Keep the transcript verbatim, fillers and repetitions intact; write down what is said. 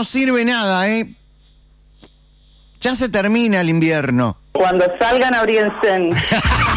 no sirve nada, ¿eh? Ya se termina el invierno. Cuando salgan, abríense.